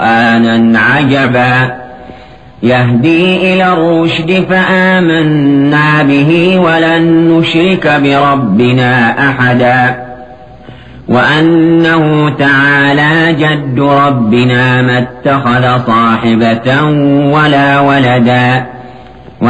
قرآنا عجبا يهدي إلى الرشد فآمنا به ولن نشرك بربنا أحدا وأنه تعالى جد ربنا ما اتخذ صاحبة ولا ولدا